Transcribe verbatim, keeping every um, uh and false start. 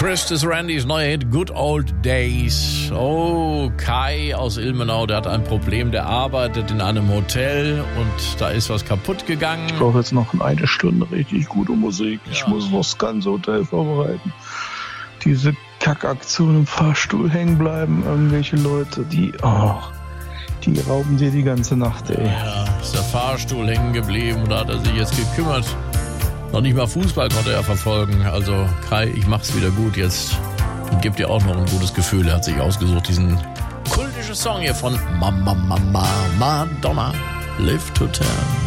Christus Randys neue Hit Good Old Days. Oh, Kai aus Ilmenau, der hat ein Problem, der arbeitet in einem Hotel und da ist was kaputt gegangen. Ich brauche jetzt noch eine Stunde richtig gute Musik. Ja. Ich muss noch das ganze Hotel vorbereiten. Diese Kackaktion im Fahrstuhl hängen bleiben, irgendwelche Leute, die, oh, die rauben dir die ganze Nacht, ey. Ja, ist der Fahrstuhl hängen geblieben, da hat er sich jetzt gekümmert. Noch nicht mal Fußball konnte er verfolgen. Also Kai, ich mach's wieder gut jetzt und gebe dir auch noch ein gutes Gefühl. Er hat sich ausgesucht, diesen kultischen Song hier von Mama Mama Madonna, Live to Tell.